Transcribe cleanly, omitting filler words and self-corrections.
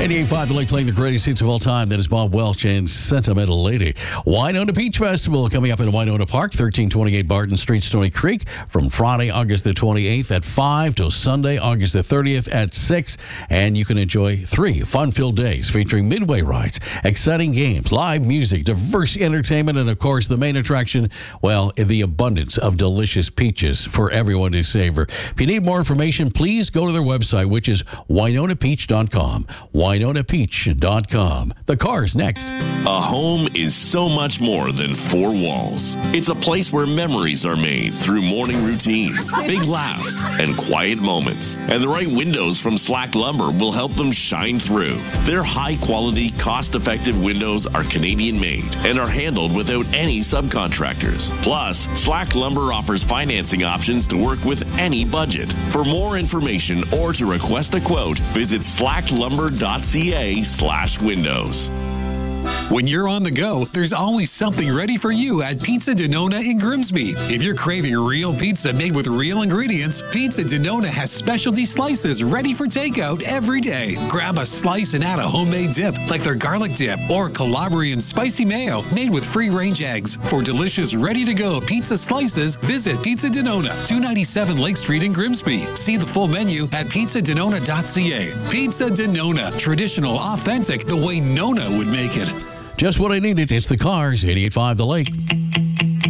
88.5 The Lake, playing the greatest hits of all time. That is Bob Welch and Sentimental Lady. Winona Beach Festival coming up in Winona Park, 1328 Barton Street, Stony Creek, from Friday, August the 28th at 5 till Sunday, August the 30th at 6. And you can enjoy 3 fun-filled days featuring midway rides, exciting games, live music, diverse entertainment, and of course the main attraction, well, the abundance of delicious peaches for everyone to savor. If you need more information, please go to their website, which is winonapeach.com. winonapeach.com. The Cars next. A home is so much more than 4 walls. It's a place where memories are made through morning routines, big laughs, and quiet moments. And the right windows from Slack Lumber will help them shine through. Their high-quality, cost-effective windows are Canadian-made and are handled without any subcontractors. Plus, Slack Lumber offers financing options to work with any budget. For more information or to request a quote, visit slacklumber.ca/windows. When you're on the go, there's always something ready for you at Pizza Denona in Grimsby. If you're craving real pizza made with real ingredients, Pizza Denona has specialty slices ready for takeout every day. Grab a slice and add a homemade dip, like their garlic dip or Calabrian spicy mayo made with free-range eggs. For delicious, ready-to-go pizza slices, visit Pizza Denona, 297 Lake Street in Grimsby. See the full menu at pizzadenona.ca. Pizza Denona, traditional, authentic, the way Nona would make it. Just what I needed. It's the Cars, 88.5 The Lake.